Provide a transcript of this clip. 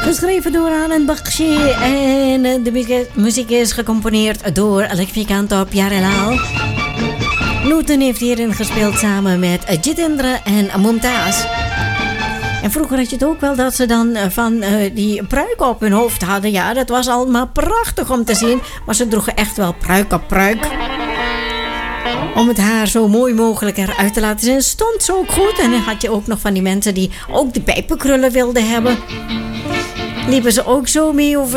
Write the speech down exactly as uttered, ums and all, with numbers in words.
Geschreven door Alan Bakshi en de muziek is gecomponeerd door Lakshmikant Pyarelal. Noten heeft hierin gespeeld samen met Jitendra en Mumtaz. En vroeger had je het ook wel dat ze dan van uh, die pruik op hun hoofd hadden. Ja, dat was allemaal prachtig om te zien. Maar ze droegen echt wel pruik op pruik. Om het haar zo mooi mogelijk eruit te laten zien. Stond ze ook goed. En dan had je ook nog van die mensen die ook de pijpenkrullen wilden hebben. Liepen ze ook zo mee over